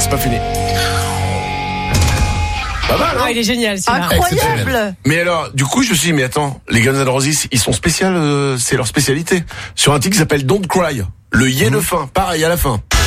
c'est pas fini. Pas mal, hein? Il est génial, celui-là. Incroyable. Mais alors, du coup, je me suis dit, mais attends, les Guns N' Roses, ils sont spéciaux, c'est leur spécialité. Sur un titre qui s'appelle Don't Cry. Le yé de fin, pareil à la fin.